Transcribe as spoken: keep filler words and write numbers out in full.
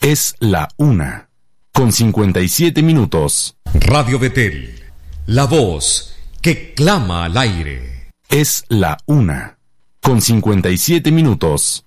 Es la una, con cincuenta y siete minutos. Radio Betel, la voz que clama al aire. Es la una, con cincuenta y siete minutos.